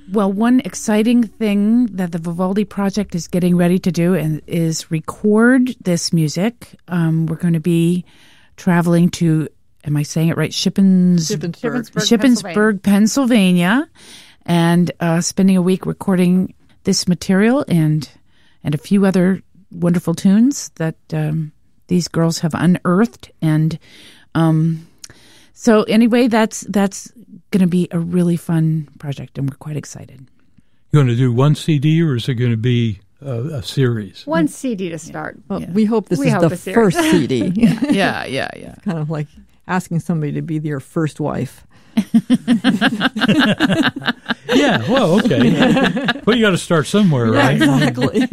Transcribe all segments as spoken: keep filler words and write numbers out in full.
Well, one exciting thing that the Vivaldi Project is getting ready to do and is record this music. Um, we're going to be traveling to, am I saying it right? Shippens, Shippensburg, Shippensburg, Shippensburg, Pennsylvania, Pennsylvania and uh, spending a week recording this material and and a few other wonderful tunes that um, these girls have unearthed. And um, so anyway, that's that's going to be a really fun project, and we're quite excited. You going to do one C D, or is it going to be a, a series? One C D to start. Well, Yeah. we hope this We is hope the a series. first C D. yeah, yeah, yeah. Kind of like asking somebody to be your first wife. Yeah, well, okay. Well, you got to start somewhere, Yeah, right? exactly.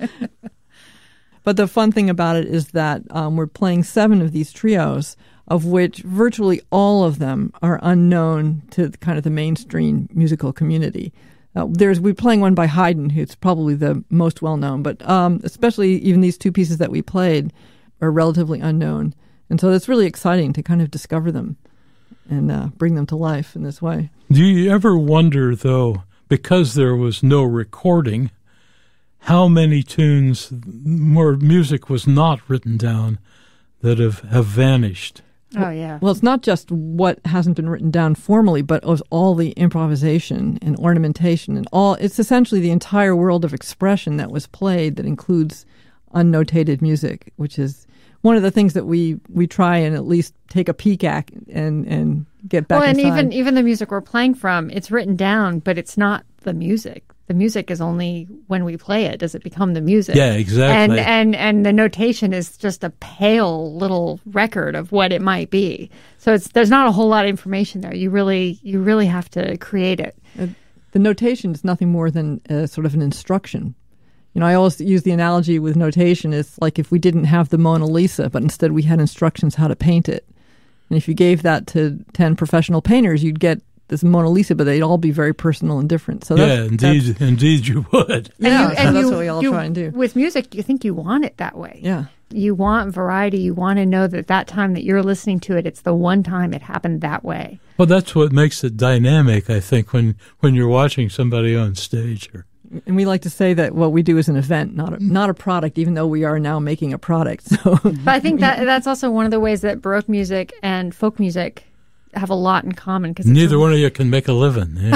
But the fun thing about it is that um, we're playing seven of these trios, of which virtually all of them are unknown to kind of the mainstream musical community. Uh, there's we're playing one by Haydn, who's probably the most well known, but um, especially even these two pieces that we played are relatively unknown, and so it's really exciting to kind of discover them and uh, bring them to life in this way. Do you ever wonder, though, because there was no recording, how many tunes, more music was not written down that have, have vanished? Oh, yeah. Well, it's not just what hasn't been written down formally, but it was all the improvisation and ornamentation and all. It's essentially the entire world of expression that was played that includes unnotated music, which is one of the things that we, we try and at least take a peek at and, and get back Well, and inside. even even the music we're playing from, it's written down, but it's not the music. The music is only when we play it does it become the music. Yeah, exactly. And and and the notation is just a pale little record of what it might be. So it's there's not a whole lot of information there. You really you really have to create it. Uh, the notation is nothing more than uh, sort of an instruction. You know, I always use the analogy with notation is like if we didn't have the Mona Lisa, but instead we had instructions how to paint it. And if you gave that to ten professional painters, you'd get this Mona Lisa, but they'd all be very personal and different. So yeah, that's, indeed, that's, indeed you would. yeah, you- so that's you- what we all you- try and do. With music, you think you want it that way. Yeah. You want variety. You want to know that that time that you're listening to it, it's the one time it happened that way. Well, that's what makes it dynamic, I think, when, when you're watching somebody on stage. Or, And we like to say that what we do is an event, not a, not a product, even though we are now making a product. So, But I think that that's also one of the ways that Baroque music and folk music have a lot in common. Cause neither it's, one of you can make a living. Yeah.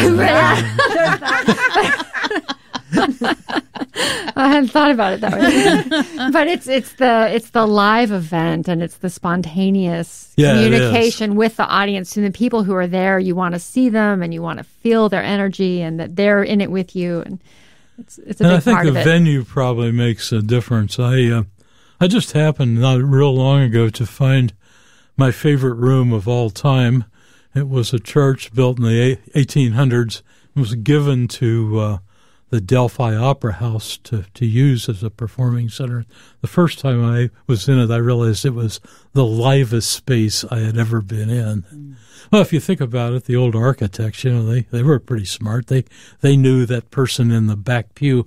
I hadn't thought about it that way. But it's it's the it's the live event and it's the spontaneous Yeah, it communication with the audience and the people who are there. You want to see them and you want to feel their energy and that they're in it with you. And it's it's a And big I think part the of it. venue probably makes a difference. I uh, I just happened not real long ago to find my favorite room of all time. It was a church built in the eighteen hundreds. It was given to uh, the Delphi Opera House to, to use as a performing center. The first time I was in it, I realized it was the livest space I had ever been in. Mm. Well, if you think about it, the old architects, you know, they, they were pretty smart. They they knew that person in the back pew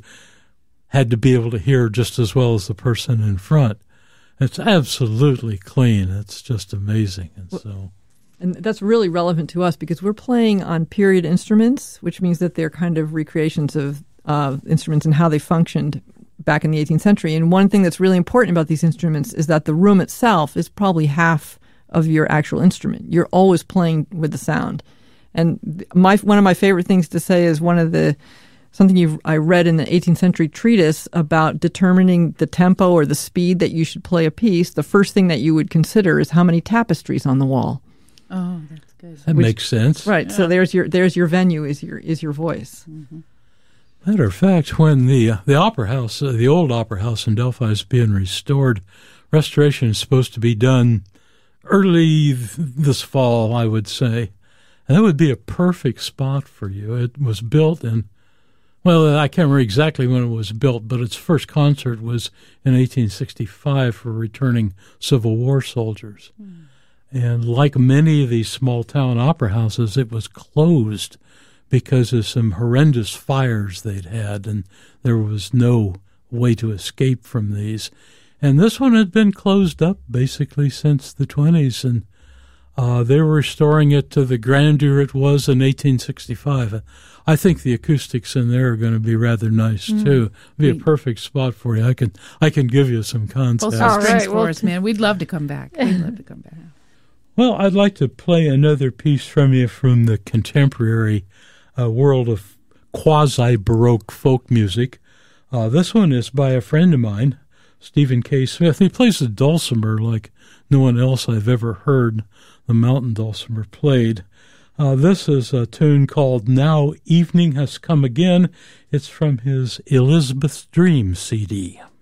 had to be able to hear just as well as the person in front. It's absolutely clean. It's just amazing. And so, and that's really relevant to us because we're playing on period instruments, which means that they're kind of recreations of uh, instruments and how they functioned back in the eighteenth century. And one thing that's really important about these instruments is that the room itself is probably half of your actual instrument. You're always playing with the sound. And my one of my favorite things to say is one of the something you've, I read in the eighteenth century treatise about determining the tempo or the speed that you should play a piece. The first thing that you would consider is how many tapestries on the wall. Oh, that's good. that Which- makes sense. Right. Yeah. So there's your there's your venue is your is your voice. Mm-hmm. Matter of fact, when the uh, the opera house, uh, the old opera house in Delphi is being restored, restoration is supposed to be done early th- this fall, I would say. And that would be a perfect spot for you. It was built in, well, I can't remember exactly when it was built, but its first concert was in eighteen sixty-five for returning Civil War soldiers. Mm. And like many of these small-town opera houses, it was closed because of some horrendous fires they'd had, and there was no way to escape from these. And this one had been closed up basically since the twenties, and Uh, they were restoring it to the grandeur it was in eighteen sixty-five. I think the acoustics in there are going to be rather nice mm. too. Be a perfect spot for you. I can I can give you some contact. Pull some strings for us, man. We'd love to come back. We'd love to come back. Well, I'd like to play another piece from you from the contemporary uh, world of quasi-Baroque folk music. Uh, this one is by a friend of mine, Stephen K. Smith. He plays the dulcimer like no one else I've ever heard the mountain dulcimer played. Uh, this is a tune called Now Evening Has Come Again. It's from his Elizabeth's Dream C D.